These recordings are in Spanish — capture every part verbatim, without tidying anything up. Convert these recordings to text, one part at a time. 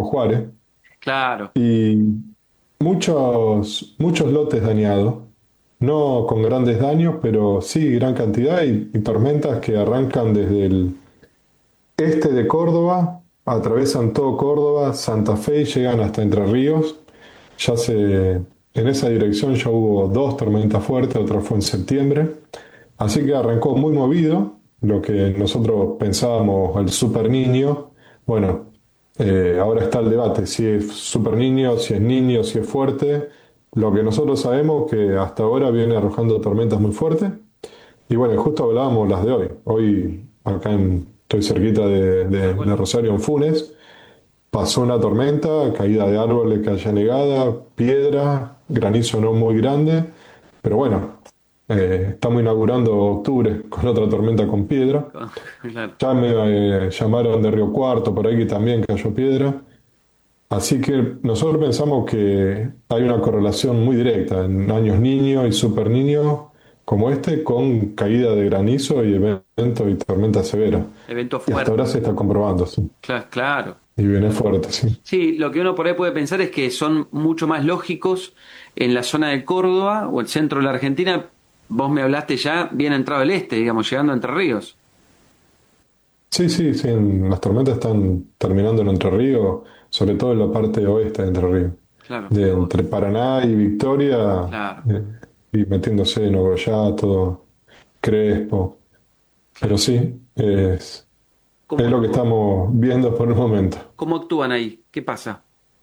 Juárez, Claro. y muchos, muchos lotes dañados, no con grandes daños, pero sí gran cantidad y, y tormentas que arrancan desde el este de Córdoba, atravesan todo Córdoba, Santa Fe y llegan hasta Entre Ríos. Ya se, en esa dirección ya hubo dos tormentas fuertes, otra fue en septiembre. Así que arrancó muy movido, lo que nosotros pensábamos el Super Niño. Bueno, eh, ahora está el debate, si es Super Niño, si es niño, si es fuerte. Lo que nosotros sabemos que hasta ahora viene arrojando tormentas muy fuertes. Y bueno, justo hablábamos las de hoy. Hoy, acá en, estoy cerquita de, Tal de- cual. de Rosario, en Funes, pasó una tormenta, caída de árboles, calle negada, piedra, granizo no muy grande, pero bueno, eh, estamos inaugurando octubre con otra tormenta con piedra. Claro. Ya me eh, llamaron de Río Cuarto, por ahí que también cayó piedra. Así que nosotros pensamos que hay una correlación muy directa en años niños y super niños como este con caída de granizo y eventos y tormenta severa. Evento Y hasta fuerte. ahora se está comprobando, sí. Claro, claro. Y viene fuerte, sí. Sí, lo que uno por ahí puede pensar es que son mucho más lógicos en la zona de Córdoba o el centro de la Argentina. Vos me hablaste ya bien entrado el este, digamos, llegando a Entre Ríos. Sí, sí, sí, en- las tormentas están terminando en Entre Ríos, sobre todo en la parte oeste de Entre Ríos. Claro, De mira vos. entre Paraná y Victoria, Claro. eh, y metiéndose en Ogollato, Crespo. Pero Claro. sí, es, ¿Cómo es lo que actúan? estamos viendo por el momento. ¿Cómo actúan ahí? ¿Qué pasa?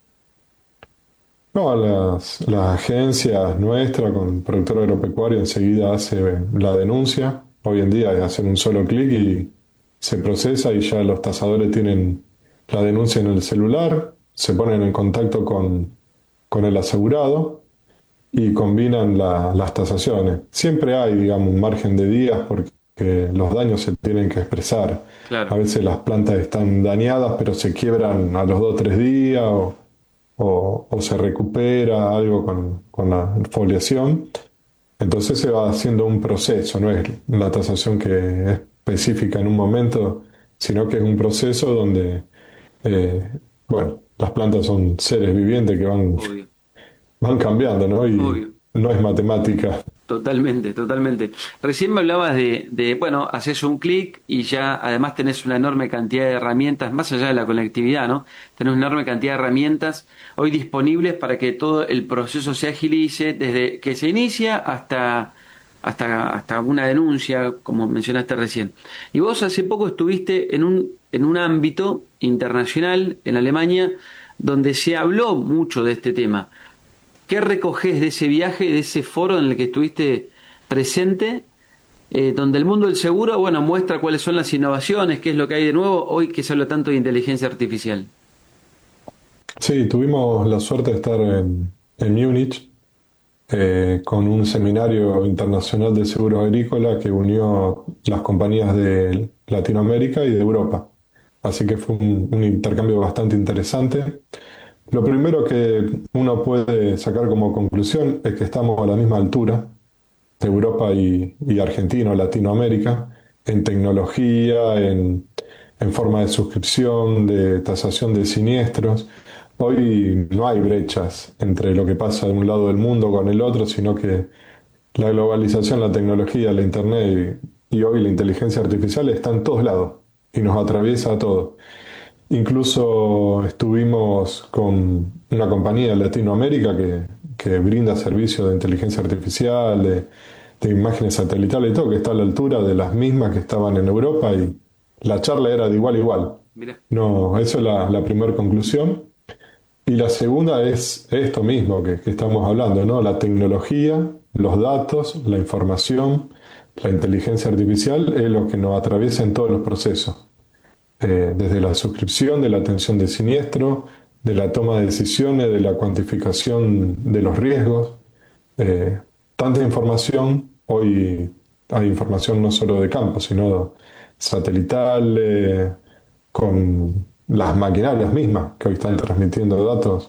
No, las, las agencias nuestras con productor agropecuario enseguida hace la denuncia. Hoy en día es hacer un solo clic y se procesa y ya los tasadores tienen la denuncia en el celular, se ponen en contacto con, con el asegurado y combinan la- las tasaciones. Siempre hay, digamos, un margen de días porque los daños se tienen que expresar. A Claro. veces las plantas están dañadas pero se quiebran a los dos o tres días o o, o se recupera algo con, con la foliación. Entonces se va haciendo un proceso, no es la tasación que es específica en un momento, sino que es un proceso donde, eh, bueno, las plantas son seres vivientes que van, Obvio. van cambiando, ¿no? Y Obvio. no es matemática. Totalmente, totalmente. Recién me hablabas de, de, bueno, haces un clic y ya además tenés una enorme cantidad de herramientas, más allá de la conectividad, ¿no? Tenés una enorme cantidad de herramientas hoy disponibles para que todo el proceso se agilice desde que se inicia hasta, hasta, hasta una denuncia, como mencionaste recién. Y vos hace poco estuviste en un, en un ámbito internacional en Alemania donde se habló mucho de este tema. ¿Qué recoges de ese viaje, de ese foro en el que estuviste presente, eh, donde el mundo del seguro, bueno, muestra cuáles son las innovaciones, qué es lo que hay de nuevo hoy que se habla tanto de inteligencia artificial? Sí, tuvimos la suerte de estar en, en Múnich eh, con un seminario internacional de seguro agrícola que unió las compañías de Latinoamérica y de Europa. Así que fue un, un intercambio bastante interesante. Lo primero que uno puede sacar como conclusión es que estamos a la misma altura de Europa y, y Argentina o Latinoamérica en tecnología, en, en forma de suscripción, de tasación de siniestros. Hoy no hay brechas entre lo que pasa de un lado del mundo con el otro, sino que la globalización, la tecnología, la internet y, y hoy la inteligencia artificial está en todos lados y nos atraviesa a todos. Incluso estuvimos con una compañía de Latinoamérica que, que brinda servicios de inteligencia artificial, de, de imágenes satelitales y todo, que está a la altura de las mismas que estaban en Europa y la charla era de igual a igual. Mira, No, eso es la, la primera conclusión. Y la segunda es esto mismo que, que estamos hablando, ¿no? La tecnología, los datos, la información, la inteligencia artificial es lo que nos atraviesa en todos los procesos, eh, desde la suscripción, de la atención de siniestro, de la toma de decisiones, de la cuantificación de los riesgos. Eh, Tanta información, hoy hay información no solo de campo, sino satelital, eh, con las maquinarias mismas que hoy están claro. transmitiendo datos.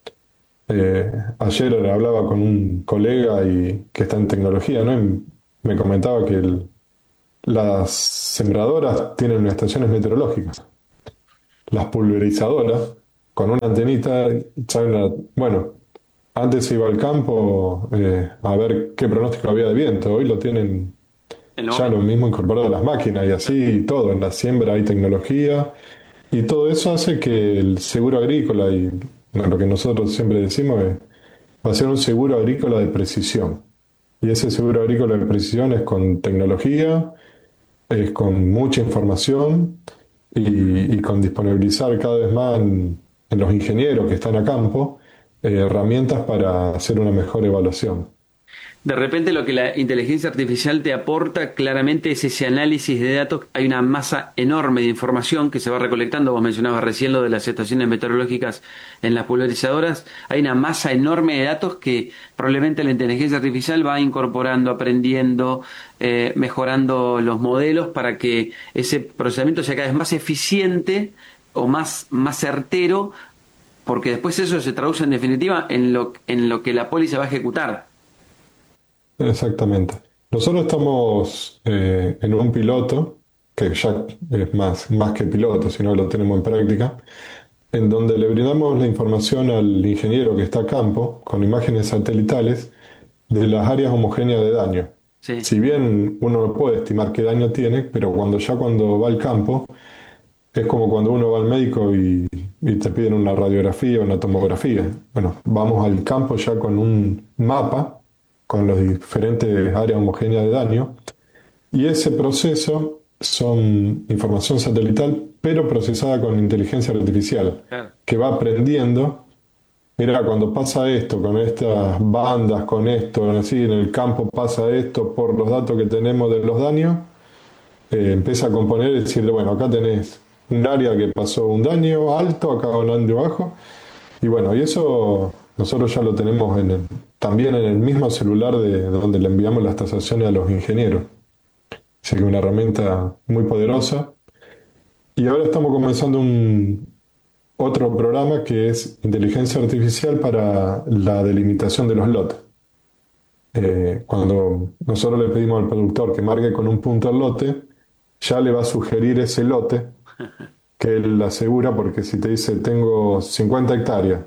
Eh, ayer hablaba con un colega y, que está en tecnología, ¿no? Y me comentaba que el- las sembradoras tienen estaciones meteorológicas, las pulverizadoras. con una antenita, saben la- bueno, antes se iba al campo eh, a ver qué pronóstico había de viento, hoy lo tienen En el ya lo momento. mismo incorporado a las máquinas y así todo, en la siembra hay tecnología y todo eso hace que el seguro agrícola y bueno, lo que nosotros siempre decimos es, va a ser un seguro agrícola de precisión. Y ese seguro agrícola de precisión es con tecnología, es con mucha información y, y con disponibilizar cada vez más en, en los ingenieros que están a campo eh, herramientas para hacer una mejor evaluación. De repente lo que la inteligencia artificial te aporta claramente es ese análisis de datos. Hay una masa enorme de información que se va recolectando. Vos mencionabas recién lo de las estaciones meteorológicas en las pulverizadoras. Hay una masa enorme de datos que probablemente la inteligencia artificial va incorporando, aprendiendo, eh, mejorando los modelos para que ese procesamiento sea cada vez más eficiente o más, más certero, porque después eso se traduce en definitiva en lo, en lo que la póliza va a ejecutar. Exactamente. Nosotros estamos eh, en un piloto, que ya es más, más que piloto, sino que lo tenemos en práctica, en donde le brindamos la información al ingeniero que está a campo con imágenes satelitales de las áreas homogéneas de daño. Sí. Si bien uno no puede estimar qué daño tiene, pero cuando ya cuando va al campo, es como cuando uno va al médico y, y te piden una radiografía o una tomografía. Bueno, vamos al campo ya con un mapa, con las diferentes áreas homogéneas de daño, y ese proceso son información satelital, pero procesada con inteligencia artificial, Claro. que va aprendiendo. Mira, cuando pasa esto, con estas bandas, con esto, así en el campo pasa esto, por los datos que tenemos de los daños, eh, empieza a componer y decir, bueno, acá tenés un área que pasó un daño alto, acá un daño bajo, y bueno, y eso nosotros ya lo tenemos en el- también en el mismo celular de donde le enviamos las tasaciones a los ingenieros. Así que una herramienta muy poderosa. Y ahora estamos comenzando un, otro programa que es inteligencia artificial para la delimitación de los lotes. Eh, cuando nosotros le pedimos al productor que marque con un punto el lote, ya le va a sugerir ese lote que él asegura, porque si te dice tengo cincuenta hectáreas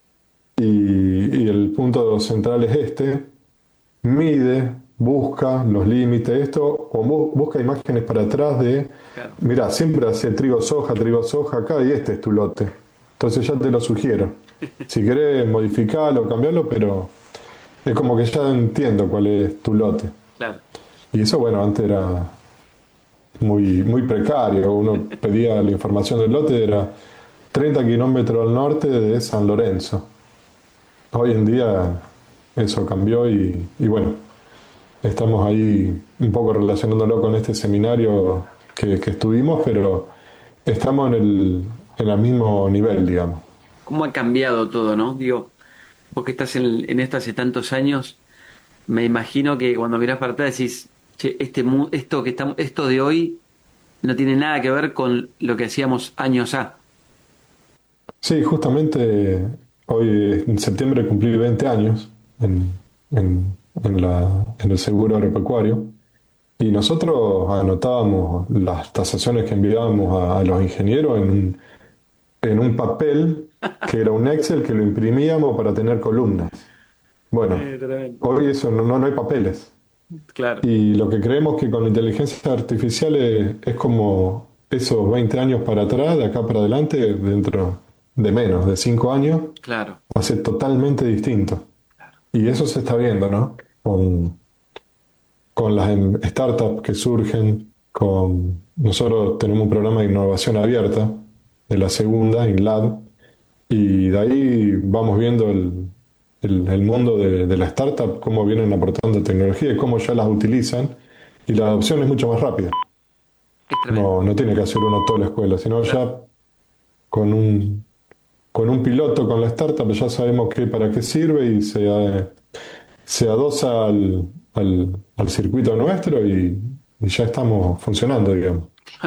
y, y el punto central es este, mide, busca los límites, esto, o bu- busca imágenes para atrás de, Claro. mira, siempre hace trigo soja, trigo soja acá y este es tu lote. Entonces ya te lo sugiero. Si querés modificarlo, cambiarlo, pero es como que ya entiendo cuál es tu lote. Claro. Y eso, bueno, antes era muy, muy precario. Uno pedía la información del lote, era treinta kilómetros al norte de San Lorenzo. Hoy en día eso cambió y, y bueno, estamos ahí un poco relacionándolo con este seminario que, que estuvimos, pero estamos en el, en el mismo nivel, digamos. ¿Cómo ha cambiado todo, no? Digo, vos que estás en, en esto hace tantos años, me imagino que cuando mirás para atrás decís, che, este, mu- esto que estamos, esto de hoy no tiene nada que ver con lo que hacíamos años A. Sí, justamente hoy en septiembre cumplí veinte años en, en, en la, en el seguro agropecuario y nosotros anotábamos las tasaciones que enviábamos a, a los ingenieros en un, en un papel que era un Excel que lo imprimíamos para tener columnas. Bueno, Eh, tremendo. hoy eso no, no no hay papeles. Claro, Y lo que creemos que con inteligencia artificial es, es como esos veinte años para atrás, de acá para adelante, dentro de menos, de cinco años, claro, va a ser totalmente distinto. Y eso se está viendo, ¿no? Con, con las em- startups que surgen, con nosotros tenemos un programa de innovación abierta, de la segunda, InLab, y de ahí vamos viendo el, el- el mundo de, de la startup, cómo vienen aportando tecnología y cómo ya las utilizan, y la adopción es mucho más rápida. es tremendo. No, no tiene que hacer uno toda la escuela, sino Claro. ya con un, con un piloto, con la startup, ya sabemos qué, para qué sirve y se, eh, se adosa al, al- al circuito nuestro y, y ya estamos funcionando, digamos.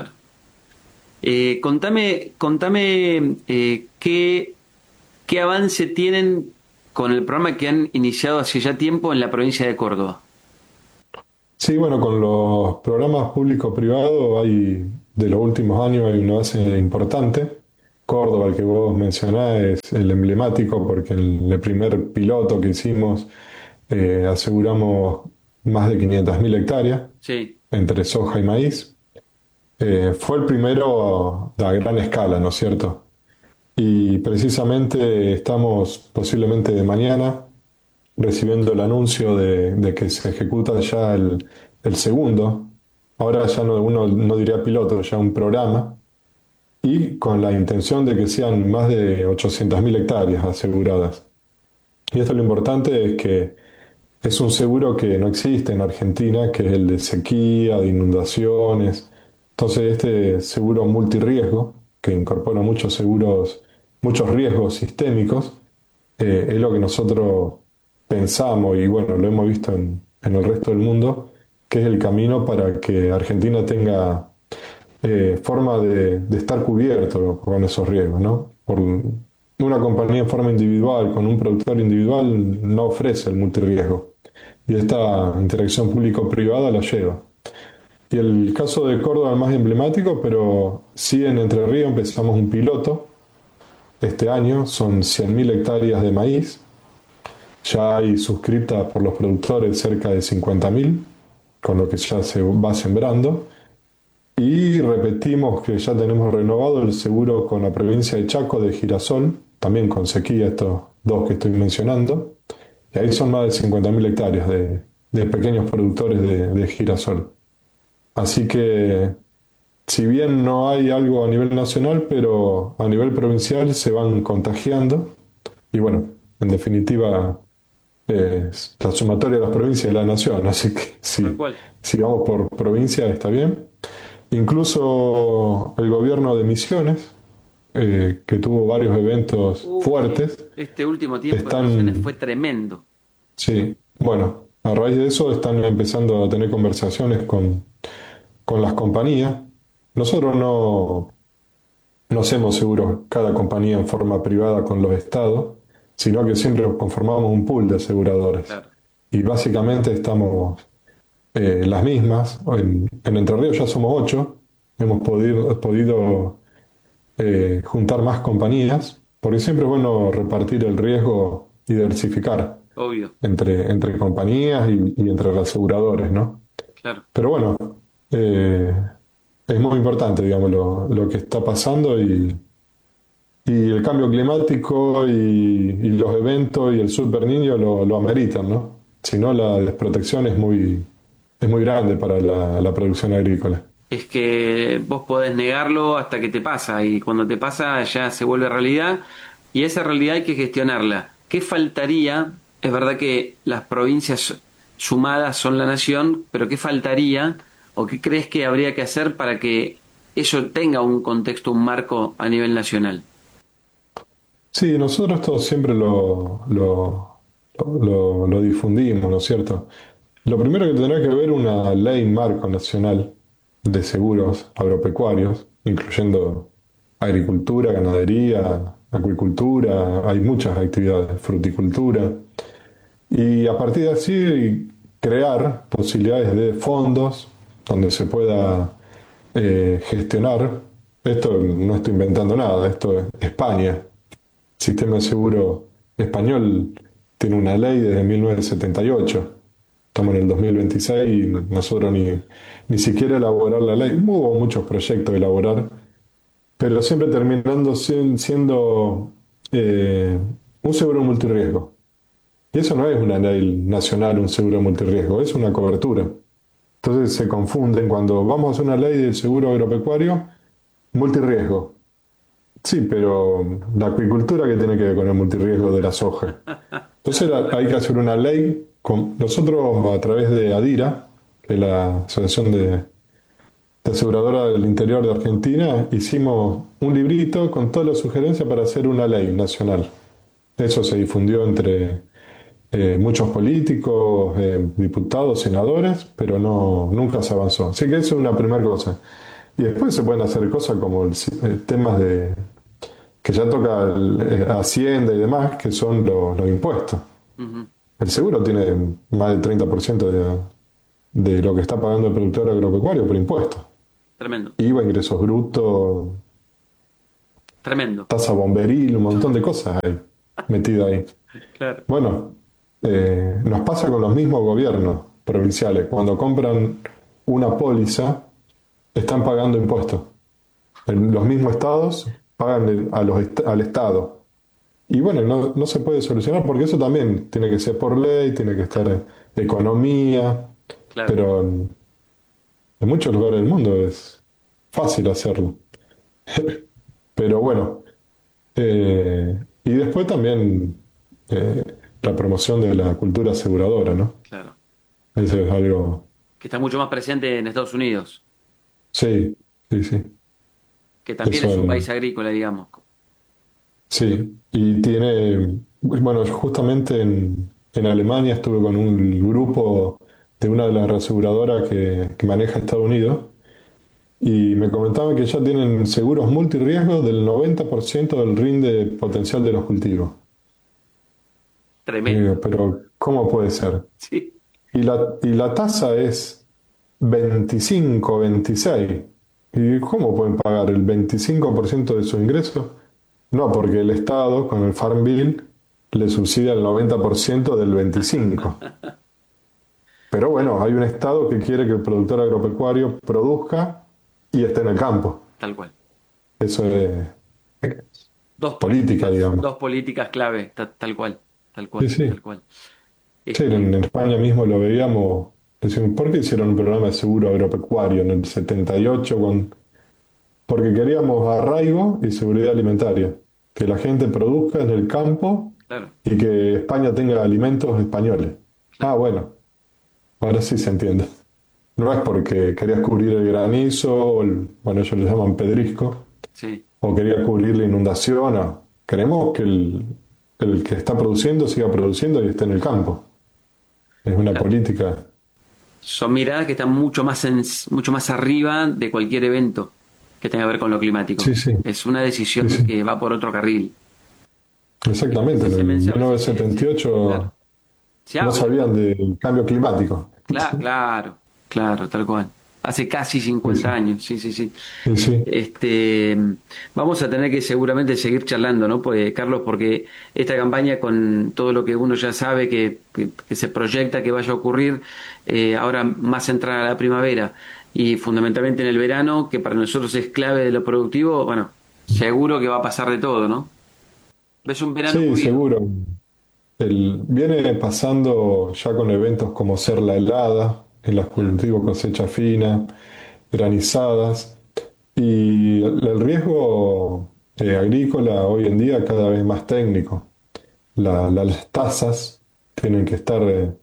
Eh, contame, contame eh, qué, qué avance tienen con el programa que han iniciado hace ya tiempo en la provincia de Córdoba. Sí, bueno, con los programas público-privados hay, de los últimos años hay una base importante, Córdoba, el que vos mencionás, es el emblemático porque en el primer piloto que hicimos eh, aseguramos más de quinientas mil hectáreas Sí, entre soja y maíz. Eh, fue el primero a gran escala, ¿no es cierto? Y precisamente estamos posiblemente de mañana recibiendo el anuncio de, de que se ejecuta ya el, el segundo. Ahora ya no, uno no diría piloto, ya un programa, y con la intención de que sean más de ochocientas mil hectáreas aseguradas. Y esto lo importante es que es un seguro que no existe en Argentina, que es el de sequía, de inundaciones. Entonces, este seguro multirriesgo, que incorpora muchos seguros, muchos riesgos sistémicos, eh, es lo que nosotros pensamos y bueno, lo hemos visto en, en el resto del mundo, que es el camino para que Argentina tenga eh, forma de, de estar cubierto con esos riesgos, ¿no? Por una compañía en forma individual, con un productor individual, no ofrece el multirriesgo. Y esta interacción público-privada lo lleva. Y el caso de Córdoba es el más emblemático, pero sí en Entre Ríos empezamos un piloto este año, son cien mil hectáreas de maíz, ya hay suscriptas por los productores cerca de cincuenta mil, con lo que ya se va sembrando. Y repetimos que ya tenemos renovado el seguro con la provincia de Chaco de girasol, también con sequía estos dos que estoy mencionando. Y ahí son más de cincuenta mil hectáreas de, de pequeños productores de, de girasol. Así que, si bien no hay algo a nivel nacional, pero a nivel provincial se van contagiando. Y bueno, en definitiva, es la sumatoria de las provincias y la nación. Así que tal sí, cual. si vamos por provincia está bien. Incluso el gobierno de Misiones, eh, que tuvo varios eventos Uy, fuertes, este último tiempo de Misiones fue están, tremendo. sí, bueno, a raíz de eso están empezando a tener conversaciones con, con las compañías. Nosotros no, no hacemos seguros cada compañía en forma privada con los estados, sino que siempre conformamos un pool de aseguradores. Claro. Y básicamente estamos eh, las mismas. En, en Entre Ríos ya somos ocho. Hemos podido, podido eh, juntar más compañías, porque siempre es bueno repartir el riesgo y diversificar Obvio, entre, entre compañías y, y entre los aseguradores, ¿no? claro. Pero bueno, eh, es muy importante, digamos, lo, lo que está pasando y, y el cambio climático y, y los eventos y el Super Niño lo, lo ameritan, ¿no? Si no, la desprotección es muy, es muy grande para la, la producción agrícola. Es que vos podés negarlo hasta que te pasa y cuando te pasa ya se vuelve realidad y esa realidad hay que gestionarla. ¿Qué faltaría? Es verdad que las provincias sumadas son la nación, pero ¿qué faltaría o qué crees que habría que hacer para que eso tenga un contexto, un marco a nivel nacional? Sí, nosotros esto siempre lo, lo, lo, lo difundimos, ¿no es cierto? Lo primero que tendrá que haber una ley marco nacional de seguros agropecuarios, incluyendo agricultura, ganadería, acuicultura, hay muchas actividades, fruticultura, y a partir de así crear posibilidades de fondos donde se pueda eh, gestionar. Esto no estoy inventando nada, esto es España. Sistema de seguro español tiene una ley desde mil novecientos setenta y ocho. Estamos en el dos mil veintiséis y nosotros ni, ni siquiera elaborar la ley. Hubo muchos proyectos de elaborar, pero siempre terminando sien- siendo eh, un seguro multirriesgo. Y eso no es una ley nacional, un seguro multirriesgo, es una cobertura. Entonces se confunden cuando vamos a hacer una ley del seguro agropecuario, multirriesgo. Sí, pero la acuicultura que tiene que ver con el multirriesgo de la soja. Entonces la- hay que hacer una ley. Con, nosotros a través de ADIRA, que es la Asociación de, de Aseguradora del Interior de Argentina, hicimos un librito con todas las sugerencias para hacer una ley nacional. Eso se difundió entre eh, muchos políticos, eh, diputados, senadores, pero no, nunca se avanzó. Así que eso es una primera cosa. Y después se pueden hacer cosas como el si- eh, temas de que ya toca el- eh, Hacienda y demás, que son lo- los impuestos. Ujú. El seguro tiene más del treinta por ciento de, de lo que está pagando el productor agropecuario por impuestos. Tremendo. IVA, ingresos brutos, Tremendo. tasa bomberil, un montón de cosas hay metidas ahí. Claro, Bueno, eh, nos pasa con los mismos gobiernos provinciales. Cuando compran una póliza, están pagando impuestos. En los mismos estados pagan el- a los est- al estado. Y bueno, no, no se puede solucionar porque eso también tiene que ser por ley, tiene que estar en economía, claro. pero en, en muchos lugares del mundo es fácil hacerlo. Pero bueno, eh, y después también eh, la promoción de la cultura aseguradora, ¿no? Claro. Eso es algo, Que está mucho más presente en Estados Unidos, sí, sí, sí. que también Eso, es un país en- agrícola, digamos. sí. Y tiene, bueno, yo justamente en, en Alemania estuve con un grupo de una de las aseguradoras que, que maneja Estados Unidos y me comentaban que ya tienen seguros multirriesgos del noventa por ciento del rinde potencial de los cultivos. Y Tremendo. digo, pero ¿cómo puede ser? Sí, Y la, y la tasa es veinticinco, veintiséis. ¿Y cómo pueden pagar el veinticinco por ciento de sus ingresos? No, porque el Estado, con el Farm Bill, le subsidia el noventa por ciento del veinticinco por ciento. Pero bueno, hay un Estado que quiere que el productor agropecuario produzca y esté en el campo. tal cual. Eso es Dos política, políticas, digamos. dos políticas clave, ta- tal cual, tal Sí, cual, tal sí. cual. Sí, Este, en, en España mismo lo veíamos. Decían, ¿por qué hicieron un programa de seguro agropecuario en el setenta y ocho con porque queríamos arraigo y seguridad alimentaria, que la gente produzca en el campo claro, y que España tenga alimentos españoles. Ah, claro, bueno, ahora sí se entiende. No es porque querías cubrir el granizo, o el- bueno, ellos le llaman pedrisco, sí. o quería cubrir la inundación. No. Queremos que el, el que está produciendo siga produciendo y esté en el campo. Es una Claro. política. Son miradas que están mucho más en- mucho más arriba de cualquier evento que tenga que ver con lo climático. Sí, sí, Es una sí, decisión sí. que va por otro carril. Exactamente. Si En se el menciona, si se, se- claro. mil novecientos setenta y ocho Se no habla, sabían del cambio climático. claro, claro, claro, tal cual. Hace casi Sí, cincuenta sí. años, sí, sí, sí. Sí, sí. Este, vamos a tener que seguramente seguir charlando, ¿no? Pues, Carlos, porque esta campaña con todo lo que uno ya sabe que, que- que se proyecta que vaya a ocurrir, eh, ahora más centrada a la primavera y fundamentalmente en el verano, que para nosotros es clave de lo productivo, bueno, seguro que va a pasar de todo, ¿no? ¿Ves un verano Sí, movido? seguro. El, viene pasando ya con eventos como ser la helada, en las Claro, cultivos cosecha fina, granizadas, y el, el riesgo eh, agrícola hoy en día cada vez más técnico. La- la- las tasas tienen que estar eh,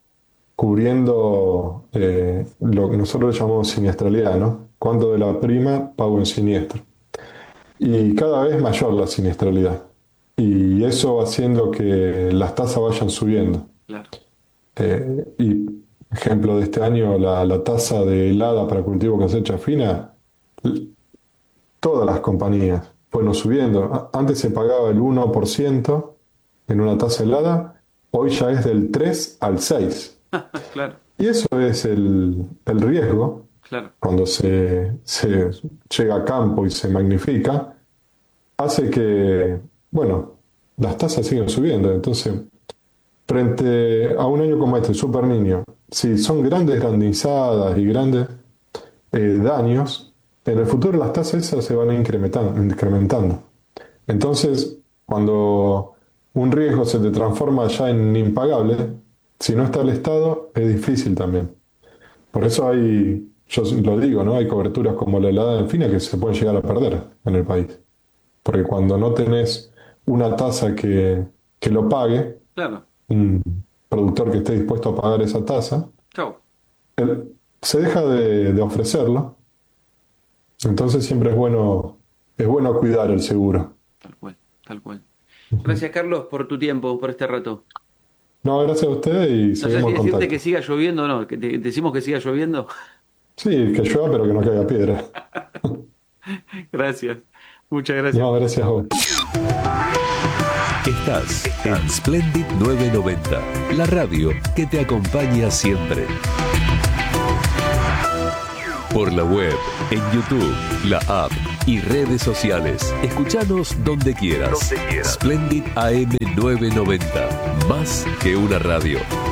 cubriendo eh, lo que nosotros llamamos siniestralidad, ¿no? ¿Cuánto de la prima pago en siniestro? Y cada vez mayor la siniestralidad. Y eso va haciendo que las tasas vayan subiendo. claro, Eh, y ejemplo de este año, la, la tasa de helada para cultivo cosecha fina, l- todas las compañías fueron subiendo. A- Antes se pagaba el uno por ciento en una tasa helada, hoy ya es del tres al seis. claro, Y eso es el, el riesgo claro. cuando se, se llega a campo y se magnifica, hace que, bueno, las tasas siguen subiendo. Entonces, frente a un año como este, Super Niño, si son grandes granizadas y grandes eh, daños, en el futuro las tasas esas se van a incrementar- incrementando. Entonces, cuando un riesgo se te transforma ya en impagable, si no está el Estado, es difícil también. Por eso hay, yo lo digo, ¿no? Hay coberturas como la helada delfina que se pueden llegar a perder en el país. Porque cuando no tenés una tasa que, que lo pague, Claro. un productor que esté dispuesto a pagar esa tasa, Chau. él- se deja de, de ofrecerlo. Entonces siempre es bueno, es bueno cuidar el seguro. Tal cual, tal cual. Ujú. Gracias, Carlos, por tu tiempo, por este rato. No, gracias a ustedes y No sé seguimos si en decirte que contacto. siga lloviendo o no, que te- decimos que siga lloviendo. Sí, que llueva, pero que no caiga piedra. Gracias, muchas gracias. No, gracias a vos. Estás en Splendid novecientos noventa, la radio que te acompaña siempre. Por la web, en YouTube, la app y redes sociales. Escuchanos donde quieras. Donde quieras. Splendid A M novecientos noventa. Más que una radio.